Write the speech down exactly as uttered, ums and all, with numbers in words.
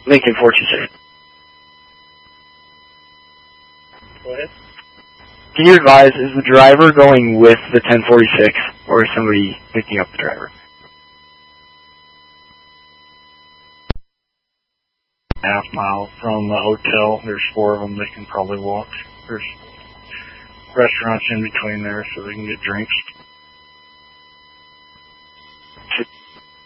Lincoln four two six. Go ahead. Can you advise, is the driver going with the ten forty-six, or is somebody picking up the driver? Half mile from the hotel. There's four of them. They can probably walk. There's restaurants in between there so they can get drinks.